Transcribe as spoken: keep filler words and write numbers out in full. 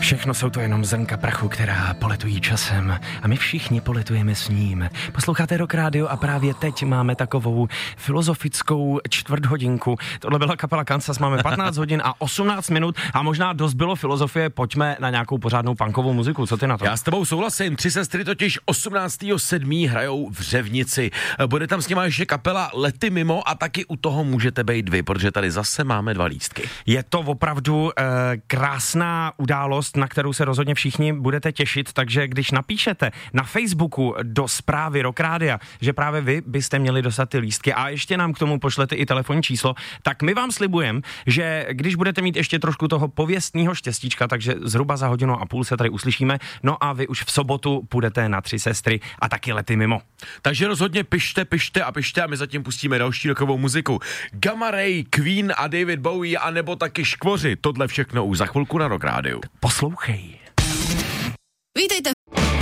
Všechno jsou to jenom zrnka prachu, která poletují časem a my všichni poletujeme s ním. Posloucháte Rock Radio a právě teď máme takovou filozofickou čtvrthodinku. Tohle byla kapela Kansas, máme patnáct hodin a osmnáct minut a možná dost bylo filozofie, pojďme na nějakou pořádnou punkovou muziku, co ty na to? Já s tebou souhlasím, tři sestry totiž osmnáctého sedmého hrajou v Řevnici. Bude tam s nima ještě kapela Lety mimo a taky u toho můžete být vy, protože tady zase máme dva lístky. Je to opravdu eh, krásná událost, na kterou se rozhodně všichni budete těšit, takže když napíšete na Facebooku do zprávy Rock Rádia, že právě vy byste měli dostat ty lístky a ještě nám k tomu pošlete i telefonní číslo, tak my vám slibujeme, že když budete mít ještě trošku toho pověstného štěstíčka, takže zhruba za hodinu a půl se tady uslyšíme, no a vy už v sobotu půjdete na Tři sestry a taky Lety mimo. Takže rozhodně pište, pište a pište a my zatím pustíme další rokovou muziku. Gamma Ray, Queen a David Bowie a nebo taky Škvoři, tohle všechno už za chvilku na Rock Rádiu. Poslouchej. Vítejte